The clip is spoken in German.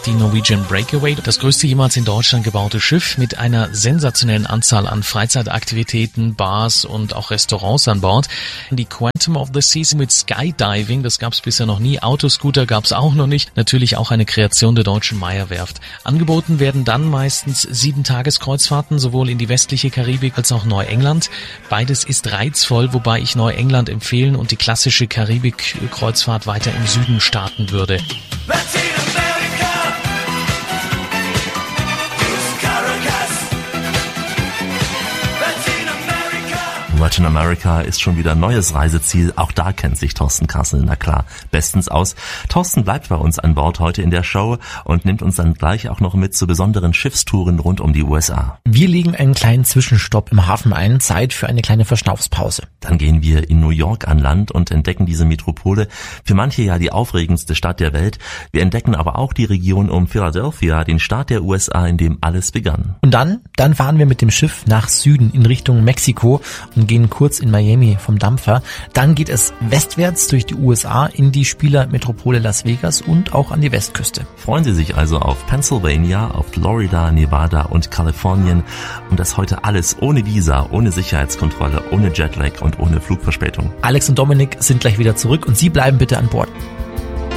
die Norwegian Breakaway, das größte jemals in Deutschland gebaute Schiff mit einer sensationellen Anzahl an Freizeitaktivitäten, Bars und auch Restaurants an Bord. Die Quantum of the Seas mit Skydiving, das gab es bisher noch nie. Autoscooter gab es auch noch nicht. Natürlich auch eine Kreation der deutschen Meyer-Werft. Angeboten werden dann meistens 7-Tageskreuzfahrten, sowohl in die westliche Karibik als auch Neuengland. Beides ist reizvoll, wobei ich Neuengland empfehlen und die klassische Karibik-Kreuzfahrt weiter im Süden starten würde. Latin America ist schon wieder ein neues Reiseziel. Auch da kennt sich Thorsten Kassel, na klar, bestens aus. Thorsten bleibt bei uns an Bord heute in der Show und nimmt uns dann gleich auch noch mit zu besonderen Schiffstouren rund um die USA. Wir legen einen kleinen Zwischenstopp im Hafen ein, Zeit für eine kleine Verschnaufspause. Dann gehen wir in New York an Land und entdecken diese Metropole, für manche ja die aufregendste Stadt der Welt. Wir entdecken aber auch die Region um Philadelphia, den Staat der USA, in dem alles begann. Und dann fahren wir mit dem Schiff nach Süden in Richtung Mexiko und gehen kurz in Miami vom Dampfer. Dann geht es westwärts durch die USA in die Spielermetropole Las Vegas und auch an die Westküste. Freuen Sie sich also auf Pennsylvania, auf Florida, Nevada und Kalifornien. Und das heute alles ohne Visa, ohne Sicherheitskontrolle, ohne Jetlag und ohne Flugverspätung. Alex und Dominik sind gleich wieder zurück und Sie bleiben bitte an Bord.